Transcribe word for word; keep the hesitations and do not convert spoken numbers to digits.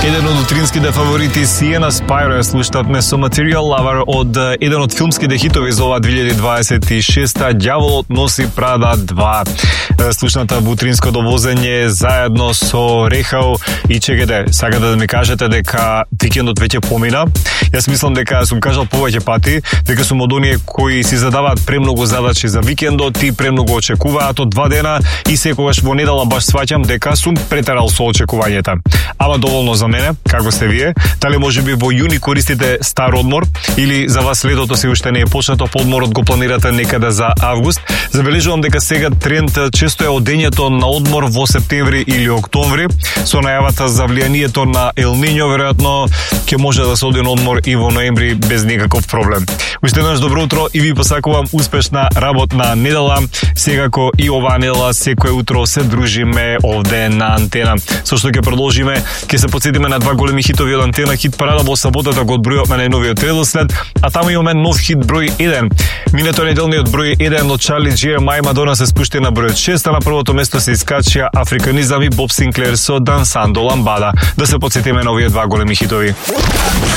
Еден од утринските фаворити Sienna Spiro ја слушнавме со Material Lover од еден од филмските хитови за оваа две илјади дваесет и шеста Ѓаволот носи Прада два. Слушната во утринското возење заедно со Рехау и чекате, сакате да ми кажете дека викендот веќе помина. Јас мислам дека сум кажал повеќе пати дека сум од оние кои си задаваат премногу задачи за викендот и премногу очекуваат од два дена и секогаш во недела баш сваќам дека сум претерал со очекувањата. Ама доволно за мене, како сте вие? Дали можеби во јуни користите стар одмор или за вас летото се уште не е почнато, подморот го планирате некаде за август? Забележувам дека сега тренд често е одењето на одмор во септември или октомври, со најавата за влијанието на Ел Нињо, веројатно ќе може да се оди на одмор и во ноември без никаков проблем. Уште еднаш добро утро и ви посакувам успешна работна недела. Секако и оваа недела секое утро се дружиме овде на Антена. Со што ќе продолжиме, ќе се подсетиме на два големи хитови од Антена хит парада во саботата го одбројуваме најновиот редослед, а таму имаме нов хит број еден. Минато неделниот број еден од Чарли Джеремај Мадона се спушти на бројот шест, а на првото место се искачија Африканизам и Боб Синклер со Дансандо Ламбада. Да се подсетиме на овие два големи хитови.